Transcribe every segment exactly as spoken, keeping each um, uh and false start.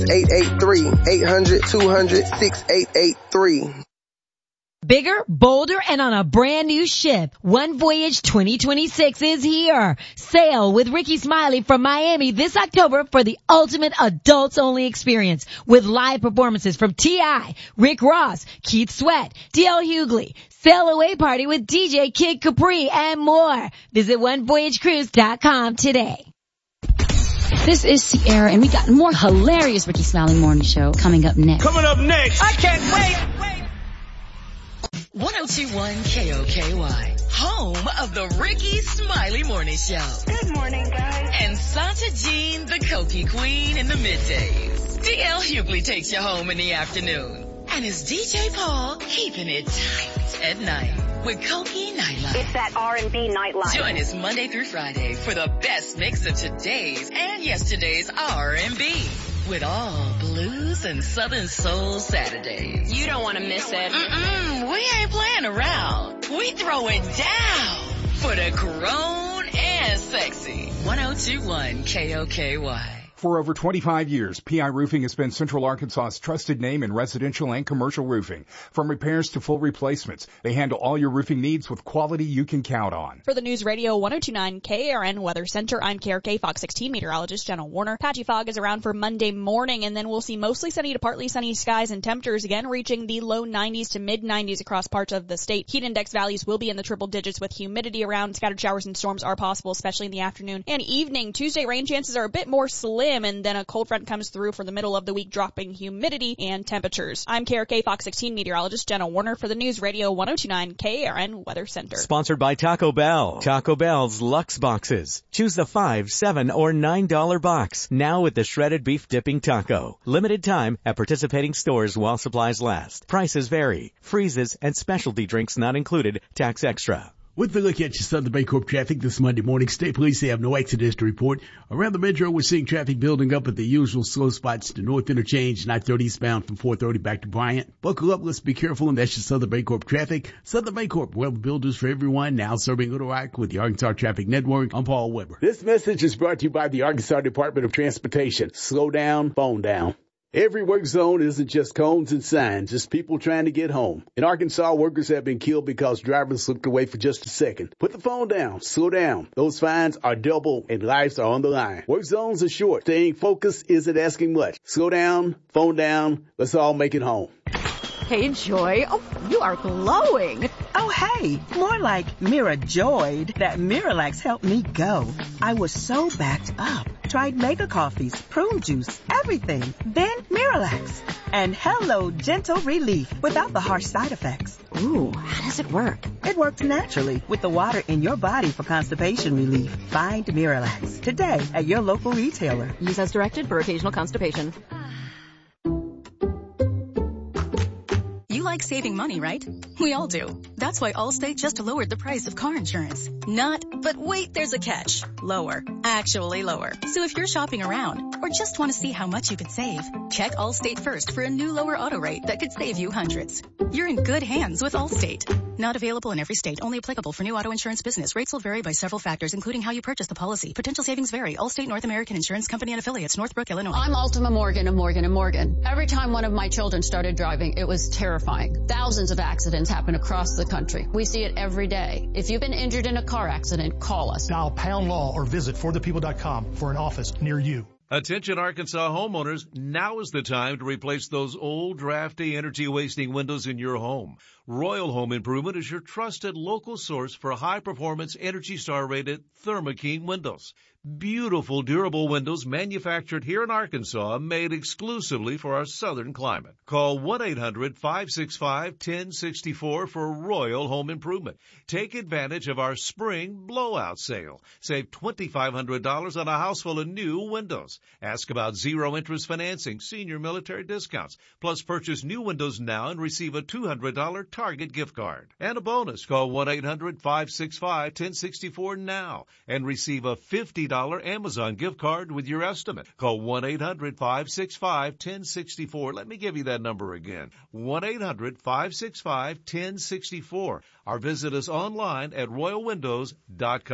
eight eight three, eight hundred, two hundred, six eight eight three. Bigger, bolder, and on a brand new ship. One Voyage twenty twenty-six is here. Sail with Ricky Smiley from Miami this October for the ultimate adults-only experience with live performances from T I, Rick Ross, Keith Sweat, D L Hughley, Sail Away Party with D J Kid Capri, and more. Visit one voyage cruise dot com today. This is Sierra, and we got more hilarious Ricky Smiley Morning Show coming up next. Coming up next. I can't wait. wait. one oh two point one K O K Y, home of the Ricky Smiley Morning Show. Good morning, guys. And Santa Jean, the Cokie Queen in the middays. D L Hughley takes you home in the afternoon. And it's D J Paul keeping it tight at night with Cokie Nightlife. It's that R and B nightlife. Join us Monday through Friday for the best mix of today's and yesterday's R and B. With all blues and southern soul Saturdays. You don't want to miss it. Mm-mm, we ain't playing around. We throwing down for the grown and sexy. one oh two point one K O K Y. For over twenty-five years, P I Roofing has been Central Arkansas's trusted name in residential and commercial roofing. From repairs to full replacements, they handle all your roofing needs with quality you can count on. For the News Radio one oh two point nine K A R N Weather Center, I'm K R K Fox sixteen meteorologist Jenna Warner. Patchy fog is around for Monday morning, and then we'll see mostly sunny to partly sunny skies and temperatures again reaching the low nineties to mid nineties across parts of the state. Heat index values will be in the triple digits with humidity around. Scattered showers and storms are possible, especially in the afternoon and evening. Tuesday rain chances are a bit more slim, and then a cold front comes through for the middle of the week, dropping humidity and temperatures. I'm K R K Fox sixteen meteorologist Jenna Warner for the News Radio one oh two point nine K A R N Weather Center. Sponsored by Taco Bell. Taco Bell's Lux Boxes. Choose the five, seven, or nine dollar box. Now with the shredded beef dipping taco. Limited time at participating stores while supplies last. Prices vary. Freezes and specialty drinks not included. Tax extra. With the look at your Southern Bancorp traffic this Monday morning, State Police they have no accidents to report. Around the metro, we're seeing traffic building up at the usual slow spots. The North Interchange, nine thirty eastbound from four thirty back to Bryant. Buckle up, let's be careful, and that's your Southern Bancorp traffic. Southern Bancorp, well builders for everyone, now serving Little Rock with the Arkansas Traffic Network. I'm Paul Weber. This message is brought to you by the Arkansas Department of Transportation. Slow down, phone down. Every work zone isn't just cones and signs, it's people trying to get home. In Arkansas, workers have been killed because drivers looked away for just a second. Put the phone down, slow down. Those fines are double and lives are on the line. Work zones are short. Staying focused isn't asking much. Slow down, phone down, let's all make it home. Hey, Joy. Oh, you are glowing. Oh, hey, more like Mira Joyed. That Miralax helped me go. I was so backed up. Tried mega coffees, prune juice, everything. Then Miralax. And hello, gentle relief without the harsh side effects. Ooh, how does it work? It works naturally with the water in your body for constipation relief. Find Miralax today at your local retailer. Use as directed for occasional constipation. You like saving money, right? We all do. That's why Allstate just lowered the price of car insurance. Not, but wait, there's a catch. Lower. Actually lower. So if you're shopping around or just want to see how much you could save, check Allstate first for a new lower auto rate that could save you hundreds. You're in good hands with Allstate. Not available in every state. Only applicable for new auto insurance business. Rates will vary by several factors, including how you purchase the policy. Potential savings vary. Allstate North American Insurance Company and affiliates, Northbrook, Illinois. I'm Ultima Morgan of Morgan and Morgan. Every time one of my children started driving, it was terrifying. Thousands of accidents happen across the country. We see it every day. If you've been injured in a car accident, call us. Dial pound law or visit for the people dot com for an office near you. Attention Arkansas homeowners, now is the time to replace those old, drafty, energy-wasting windows in your home. Royal Home Improvement is your trusted local source for high-performance, Energy Star-rated Thermo-King windows. Beautiful, durable windows manufactured here in Arkansas, made exclusively for our southern climate. Call one eight hundred, five six five, one zero six four for Royal Home Improvement. Take advantage of our spring blowout sale. Save two thousand five hundred dollars on a house full of new windows. Ask about zero-interest financing, senior military discounts. Plus, purchase new windows now and receive a two hundred dollars Target gift card. And a bonus. Call one eight hundred, five six five, one zero six four now and receive a fifty dollars Amazon gift card with your estimate. Call one eight hundred, five six five, one zero six four. Let me give you that number again. one eight hundred, five six five, one zero six four. Or visit us online at royal windows dot com.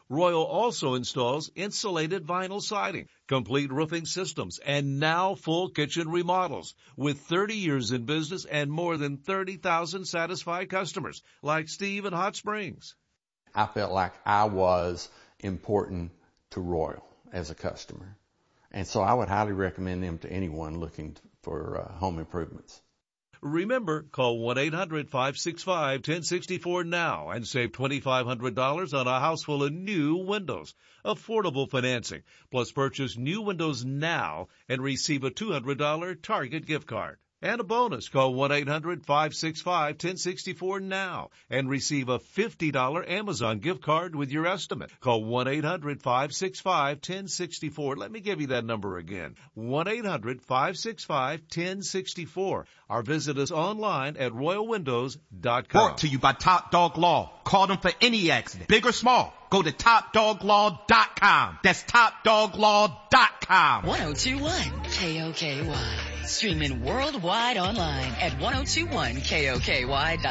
Royal also installs insulated vinyl siding, complete roofing systems, and now full kitchen remodels. With thirty years in business and more than thirty thousand satisfied customers, like Steve in Hot Springs. I felt like I was important to Royal as a customer. And so I would highly recommend them to anyone looking for uh, home improvements. Remember, call one eight hundred five six five one zero six four now and save two thousand five hundred dollars on a house full of new windows. Affordable financing. Plus purchase new windows now and receive a two hundred dollars Target gift card. And a bonus, call one eight hundred five six five one zero six four now and receive a fifty dollars Amazon gift card with your estimate. Call one eight hundred five six five one zero six four. Let me give you that number again, one eight hundred five six five one zero six four. Or visit us online at royal windows dot com. Brought to you by Top Dog Law. Call them for any accident, big or small. Go to top dog law dot com. That's top dog law dot com. ten twenty-one K O K Y. Streaming worldwide online at ten twenty-one K O K Y dot com.